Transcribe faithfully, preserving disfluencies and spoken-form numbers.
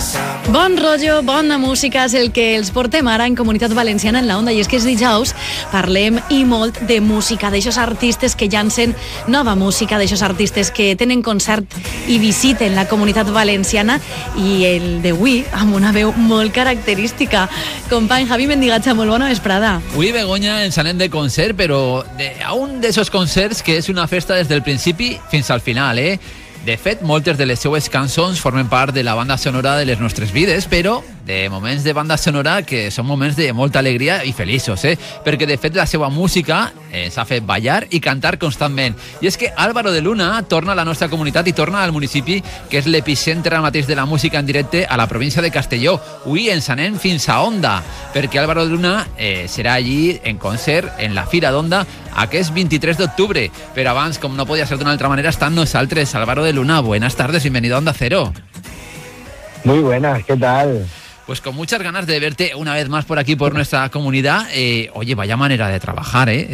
Bon rotllo, bona música és el que els portem ara en Comunitat Valenciana en la Onda, i és que els dijous parlem i molt de música, d'aixòs artistes que llancen nova música, d'aixòs artistes que tenen concert i visiten la Comunitat Valenciana, i el d'avui amb una veu molt característica. Company Javi Mendigatxa, molt bona vesprada. Avui, Begoña, ens anem de concert, però de, a un d'esos concerts que és una festa des del principi fins al final, eh? De fet, moltes de les seues cançons formen part de la banda sonora de les nostres vides, però de moments de banda sonora que són moments de molta alegria i feliços, eh? Perquè de fet la seva música ens ha fet ballar i cantar constantment. I és que Álvaro de Luna torna a la nostra comunitat i torna al municipi que és l'epicentre mateix de la música en directe a la província de Castelló. Avui ens anem fins a Onda, perquè Álvaro de Luna eh, serà allí en concert en la Fira d'Onda aquest vint-i-tres d'octubre. Però abans, com no podia ser d'una altra manera, estan nosaltres. Álvaro de Luna, buenas tardes, bienvenido a Onda Cero. Muy buenas, ¿qué tal? Pues con muchas ganas de verte una vez más por aquí, por nuestra comunidad. Eh, oye, vaya manera de trabajar, ¿eh?